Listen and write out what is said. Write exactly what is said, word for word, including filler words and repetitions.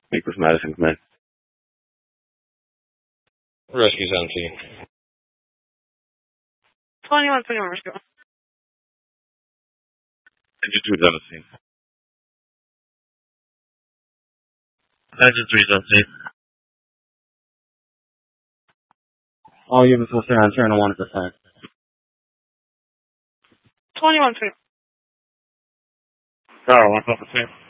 Nicholas Madison, come in. Rescue's on scene. twenty-one twenty-one rescue. Engine two is on the scene. Engine three is on scene. All units will stay on channel one at this time. twenty-one twenty-one. Tower, one's on the scene.